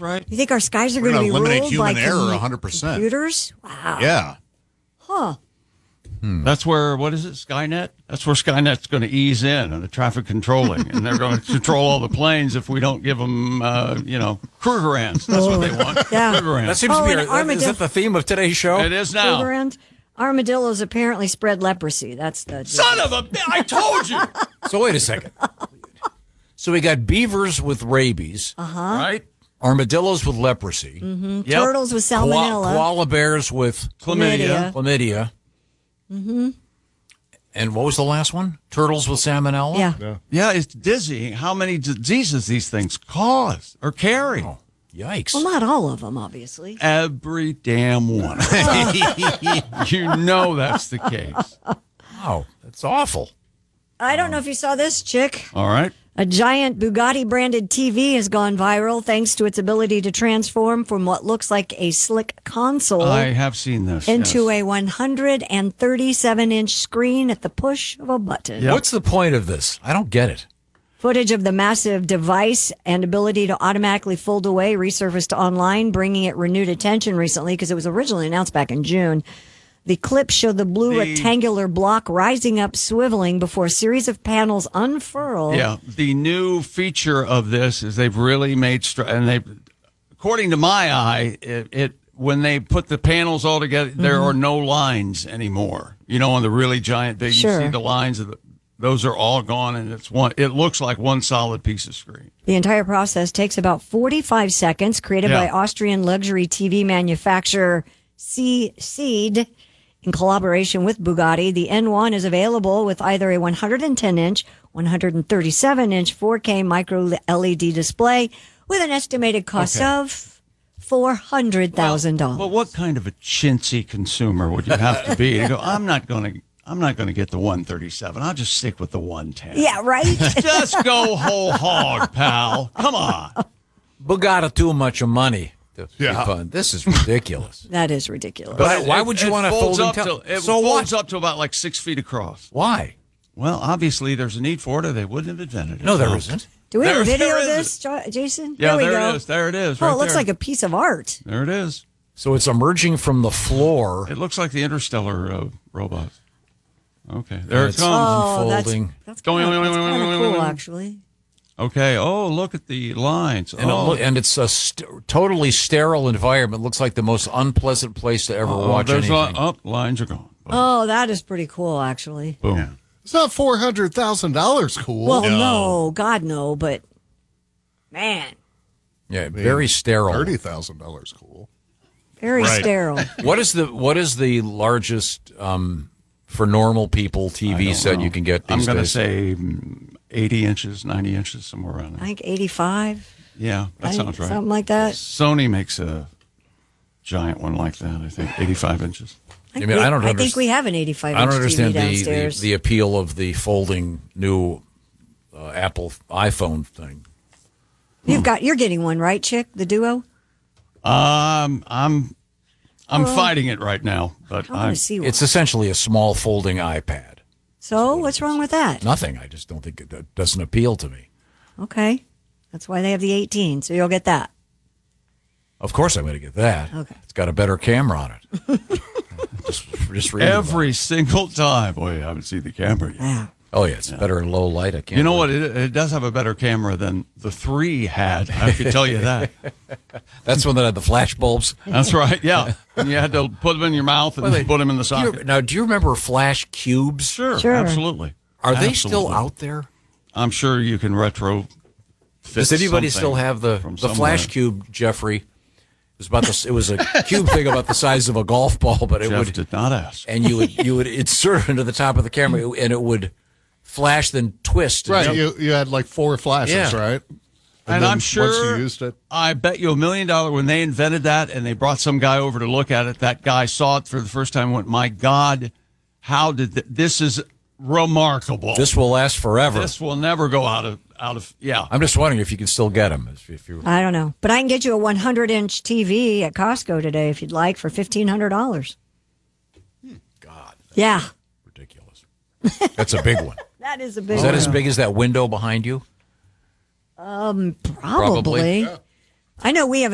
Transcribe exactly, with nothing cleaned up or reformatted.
right. You think our skies are We're going to gonna be eliminate ruled human by error com- one hundred percent. computers? Wow. Yeah. Huh. Hmm. That's where, what is it, Skynet? That's where Skynet's going to ease in on the traffic controlling. And they're going to control all the planes if we don't give them, uh, you know, Krugerrands. That's what they want. Yeah. Krugerrands. That seems Oh, to be and our, that, armadillo- is that the theme of today's show? It is now. Krugerrand? Armadillos apparently spread leprosy. That's the Son of a bi- I told you. So wait a second. So we got beavers with rabies, Uh-huh. Right? armadillos with leprosy, Mm-hmm. Yep. Turtles with koa- salmonella. koala bears with Chlamydia. chlamydia. Mm-hmm. And what was the last one? Turtles with salmonella? Yeah. Yeah, it's dizzying how many diseases these things cause or carry. Oh, yikes. Well, not all of them, obviously. Every damn one. You know that's the case. Wow, that's awful. I don't know if you saw this, chick. All right. A giant Bugatti branded T V has gone viral thanks to its ability to transform from what looks like a slick console I have seen this. into yes. a one hundred thirty-seven inch screen at the push of a button. Yep. What's the point of this? I don't get it. Footage of the massive device and ability to automatically fold away resurfaced online, bringing it renewed attention recently because it was originally announced back in June. The clip showed the blue The- rectangular block rising up, swiveling before a series of panels unfurl. Yeah, the new feature of this is they've really made str- and they, according to my eye, it, it when they put the panels all together, Mm-hmm. there are no lines anymore. You know, on the really giant big, Sure. you see the lines of the, those are all gone, and it's one. It looks like one solid piece of screen. The entire process takes about forty-five seconds, created Yeah. by Austrian luxury T V manufacturer C Seed in collaboration with Bugatti. The N one is available with either a one hundred ten inch, one hundred thirty-seven inch four K micro L E D display with an estimated cost Okay. of four hundred thousand dollars. Well, what kind of a chintzy consumer would you have to be to go? I'm not going to. I'm not going to get the one thirty-seven. I'll just stick with the one ten. Yeah, right? Just go whole hog, pal. Come on. Bugatti too much of money. To be Yeah. fun. This is ridiculous. That is ridiculous. But why would you it want a folds folding up tel- to- It So folds what? up to about like six feet across. Why? Well, obviously there's a need for it, or they wouldn't have invented it. No, there So- isn't. Do we have a There- video there of is this, Jo- Jason? Yeah, there we there go. it is. There it is. Oh, right it looks there. like a piece of art. There it is. So it's emerging from the floor. It looks like the Interstellar uh, robots. Okay, there it It's- comes. Oh, that's, Unfolding. that's kind of cool, actually. Okay. Oh, look at the lines. And, oh, it lo- and it's a st- totally sterile environment. Looks like the most unpleasant place to ever oh, watch there's anything. li- oh, lines are gone. Boom. Oh, that is pretty cool, actually. Boom. It's not four hundred thousand dollars cool. Well, no. God, no, but man, Yeah, very sterile. thirty thousand dollars cool. very Right. sterile. What is the what is the largest um, for normal people T I V don't set know. you can get I'm these going to days? say mm, eighty inches, ninety inches, somewhere around I there. think eighty-five. Yeah, that I- sounds right. Something like that. Sony makes a giant one like that. I think eighty-five inches. I, mean, think, I don't I think underst- we have an eighty-five I don't inch understand T V the, the downstairs. the appeal of the folding new uh, Apple iPhone thing. You've got you're getting one, right, Chick? The Duo. Um, I'm I'm Well, fighting it right now, but I want I'm, to see one. It's essentially a small folding iPad. So what's wrong with that? Nothing. I just don't think it, it doesn't appeal to me. Okay, that's why they have the eighteen. So you'll get that. Of course, I'm going to get that. Okay. It's got a better camera on it. just, just reading about every it. single time. Boy, I haven't seen the camera yet. Yeah. Oh yeah, it's better in low light. I can't. You know believe what? It, it does have a better camera than the three had. I can tell you that. it. That's one that had the flash bulbs. That's right. Yeah, and you had to put them in your mouth and Well, they- put them in the Do you- socket. now, do you remember flash cubes? Sure, Sure. absolutely. Are they still Absolutely. out there? I'm sure you can retro. Does anybody still have the from the somewhere. flash cube, Jeffrey? It was about the. It was a cube thing about the size of a golf ball, but it Jeff would did not ask. and you would you would insert it into the top of the camera, and it would flash, then twist. Right. And You you had like four flashes, Yeah. right? And then I'm once sure you used it. I bet you a million dollar when they invented that and they brought some guy over to look at it. That guy saw it for the first time and went, "My God, how did th- this is remarkable? This will last forever. This will never go out of out of yeah." I'm just wondering if you can still get them. If, if you, I don't know, but I can get you a one hundred inch T V at Costco today if you'd like for fifteen hundred dollars. God, Yeah, ridiculous. That's a big one. that is a big. Is that one. as big as that window behind you? Um, Probably. probably. I know we have